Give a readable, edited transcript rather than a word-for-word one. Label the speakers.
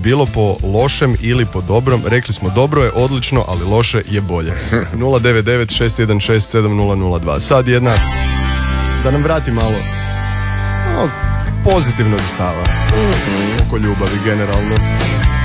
Speaker 1: bilo po lošem ili po dobrom. Rekli smo dobro je odlično, ali loše je bolje. 099-616-7002. Sad jedna, da nam vrati malo pozitivnog stava oko ljubavi generalno.